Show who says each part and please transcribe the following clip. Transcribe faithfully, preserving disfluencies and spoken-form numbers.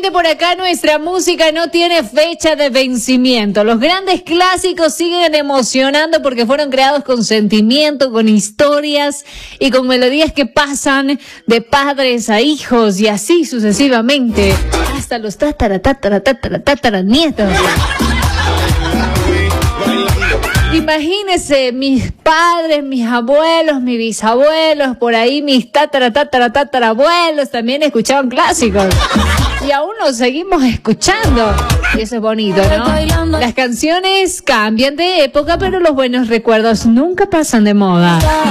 Speaker 1: Dice por acá, nuestra música no tiene fecha de vencimiento. Los grandes clásicos siguen emocionando porque fueron creados con sentimiento, con historias y con melodías que pasan de padres a hijos y así sucesivamente hasta los tatara, tatara, tatara, tatara nietos. Imagínense, mis padres, mis abuelos, mis bisabuelos, por ahí mis tatara, tatara, tatarabuelos también escuchaban clásicos. Y aún los seguimos escuchando. Y eso es bonito, ¿no? Las canciones cambian de época, pero los buenos recuerdos nunca pasan de moda.